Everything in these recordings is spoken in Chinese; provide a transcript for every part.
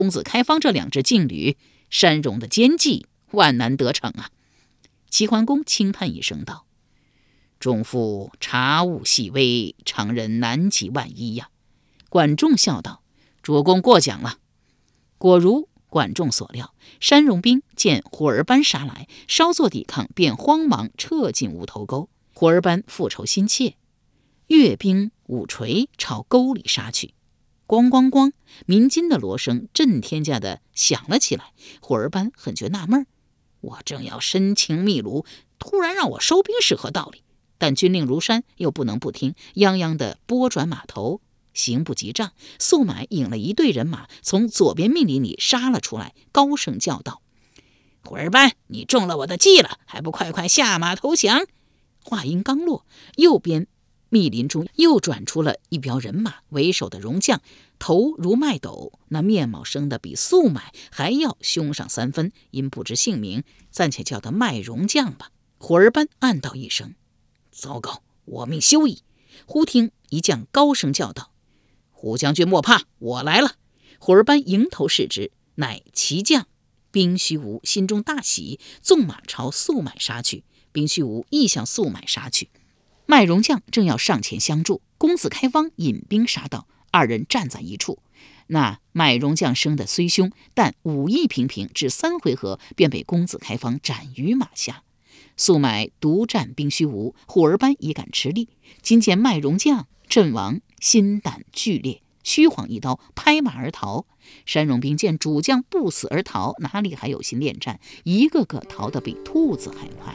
公子开方这2支劲旅，山戎的奸计万难得逞啊。齐桓公轻叹一声道：仲父察物细微，常人难及万一呀。管仲笑道：主公过奖了。果如管仲所料，山戎兵见火儿班杀来，稍作抵抗，便慌忙撤进无头沟。火儿班复仇心切，跃兵舞锤朝沟里杀去。咣咣咣，鸣金的锣声震天价的响了起来。火儿班很觉纳闷，我正要申请秘鲁，突然让我收兵是何道理？但军令如山，又不能不听，泱泱的拨转马头，行不及仗。宿买引了一队人马从左边密林里杀了出来，高声叫道：火儿班，你中了我的计了，还不快快下马投降？话音刚落，右边密林中又转出了一彪人马，为首的戎将头如麦斗，那面貌生得比宿买还要凶上3分，因不知姓名，暂且叫他卖戎将吧。火儿班暗道一声：糟糕，我命休矣！忽听一将高声叫道：虎将军莫怕，我来了！火儿班迎头视之，乃骑将兵虚无，心中大喜，纵马朝宿买杀去。兵虚无亦向宿买杀去。卖戎将正要上前相助，公子开方引兵杀到，2人站在一处。那卖戎将生得虽凶，但武艺平平，只3回合便被公子开方斩于马下。宿买独战兵虚无，火儿班已敢吃力。今见卖戎将阵亡，心胆俱裂，虚晃一刀，拍马而逃。山戎兵见主将不死而逃，哪里还有心恋战？一个个逃得比兔子还快。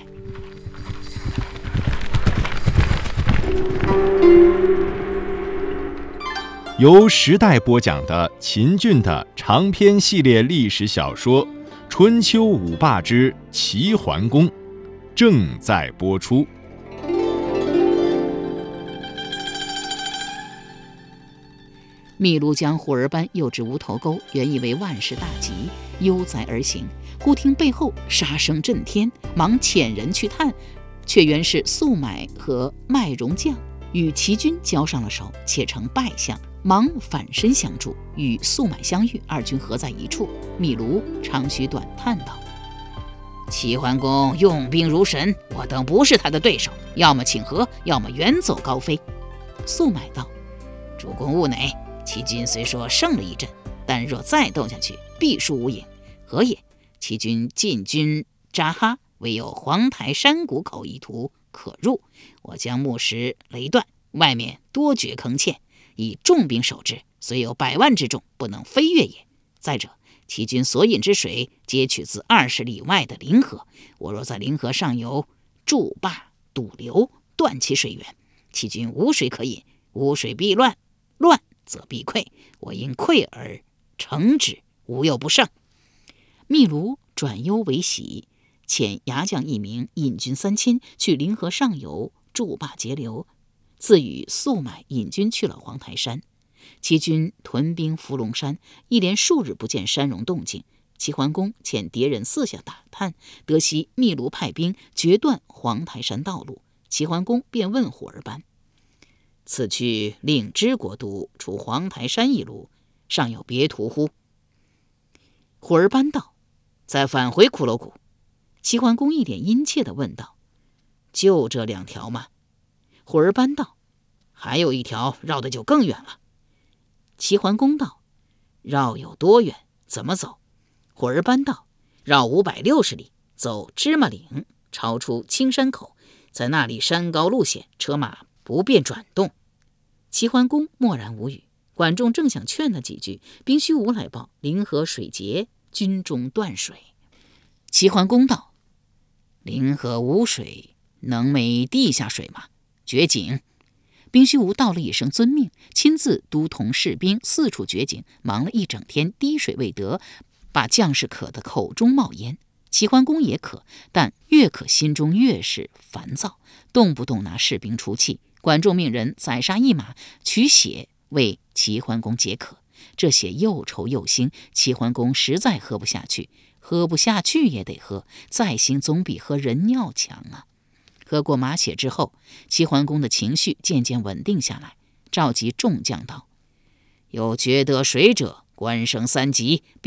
由时代播讲的秦俊的长篇系列历史小说《春秋五霸之齐桓公》正在播出。 秘鲁将火儿班诱至无头沟，原以为万事大吉，悠哉而行。忽听背后杀声震天，忙遣人去探，却原是宿买和卖戎将与齐军交上了手，且成败相，忙反身相助，与宿买相遇，2军合在一处。秘鲁长吁短叹道：齐桓公用兵如神，我等不是他的对手，要么请和，要么远走高飞。宿买道：主公勿馁，齐军虽说胜了一阵，但若再斗下去，必输无影。何也？齐军进军扎哈，唯有黄台山谷口一途可入，我将木石雷断，外面多掘坑堑，以重兵守之，虽有100万之众，不能飞越也。再者，齐军所饮之水，皆取自20里外的临河，我若在临河上游筑坝堵流，断其水源，齐军无水可饮，无水必乱，乱则必溃，我因溃而成之，无有不胜。秘鲁转忧为喜，遣牙将1名，引军3000去临河上游筑坝截流，自与宿买引军去了黄台山。齐军屯兵伏龙山，一连数日不见山戎动静。齐桓公遣敌人四下打探，得悉秘鲁派兵决断黄台山道路。齐桓公便问火儿班：此去令支国都除黄台山一路，尚有别途乎？火儿班道：再返回骷髅谷。齐桓公一脸殷切地问道：就这2条吗？火儿班道：还有1条绕的就更远了。齐桓公道：绕有多远？怎么走？火儿班道：绕560里，走芝麻岭，超出青山口，在那里山高路险，车马不便转动。齐桓公默然无语。管仲正想劝他几句，兵虚无来报临河水竭，军中断水。齐桓公道：临河无水，能没地下水吗？掘井。兵虚无道了一声遵命，亲自督同士兵四处掘井，忙了一整天，滴水未得，把将士渴得口中冒烟。齐桓公也渴，但越渴心中越是烦躁，动不动拿士兵出气。管仲命人宰杀1马，取血为齐桓公解渴。这血又稠又腥，齐桓公实在喝不下去，喝不下去也得喝，再腥总比喝人尿强啊。喝过马血之后，齐桓公的情绪渐渐稳定下来，召集众将道：有掘得水者， 官升3级。